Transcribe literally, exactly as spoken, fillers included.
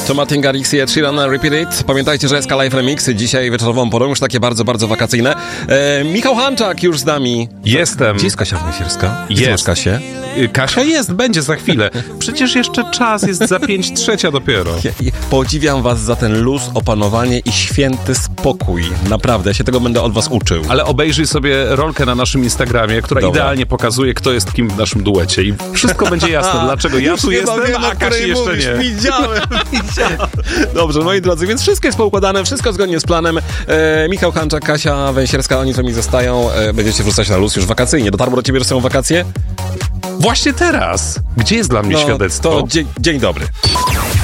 To Martin Garrix i Ed Sheeran, Repeat It. Pamiętajcie, że S K Live Remixy dzisiaj wieczorową porą, już takie bardzo, bardzo wakacyjne. E, Michał Hanczak już z nami. Jestem. Gdzie jest Kasia Wąsierska? Jest. Kasię? Kasia jest, będzie za chwilę. Przecież jeszcze czas, jest za pięć trzecia dopiero. Ja, ja podziwiam was za ten luz, opanowanie i święty spokój. Naprawdę, ja się tego będę od was uczył. Ale obejrzyj sobie rolkę na naszym Instagramie, która Dobra. idealnie pokazuje, kto jest kim w naszym duecie. I wszystko będzie jasne, dlaczego ja tu jestem, a Kasi jeszcze nie. Widziałem, widziałem. Dobrze, moi drodzy, więc wszystko jest poukładane, wszystko zgodnie z planem. E, Michał Hanczak, Kasia Węsierska, oni z wami zostają. E, będziecie wrzucać na luz już wakacyjnie. Dotarło do ciebie, że są wakacje? Właśnie teraz. Gdzie jest dla mnie No, świadectwo? to dzień, dzień dobry.